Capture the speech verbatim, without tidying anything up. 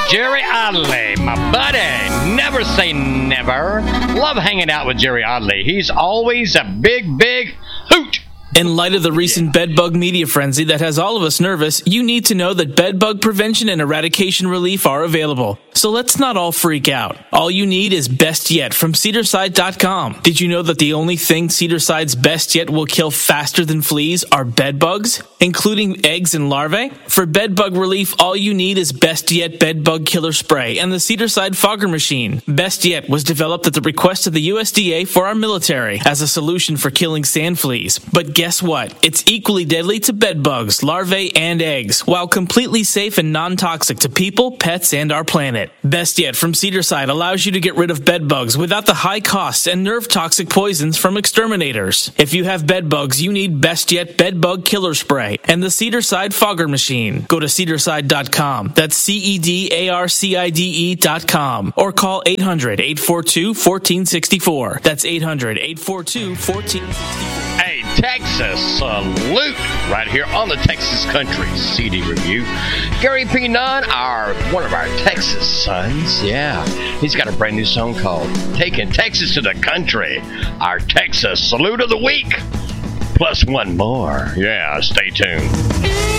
Jerry Oddly, my buddy. Never say never. Love hanging out with Jerry Oddly. He's always a big, big hoot. In light of the recent bedbug media frenzy that has all of us nervous, you need to know that bedbug prevention and eradication relief are available. So let's not all freak out. All you need is Best Yet from Cedarside dot com. Did you know that the only thing Cedarside's Best Yet will kill faster than fleas are bedbugs, including eggs and larvae? For bedbug relief, all you need is Best Yet Bedbug Killer Spray and the Cedarside Fogger Machine. Best Yet was developed at the request of the U S D A for our military as a solution for killing sand fleas. But guess what? It's equally deadly to bedbugs, larvae, and eggs, while completely safe and non-toxic to people, pets, and our planet. Best Yet from Cedarside allows you to get rid of bedbugs without the high costs and nerve-toxic poisons from exterminators. If you have bedbugs, you need Best Yet Bedbug Killer Spray and the Cedarside Fogger Machine. Go to cedarside dot com. That's C E D A R C I D E dot com. Or call eight hundred, eight four two, one four six four. That's eight hundred, eight four two, one four six four. Hey, Texas salute right here on the Texas Country C D Review. Gary P. Nunn, our one of our Texas sons, yeah, he's got a brand new song called Taking Texas to the Country. Our Texas salute of the week, plus one more. Yeah, stay tuned.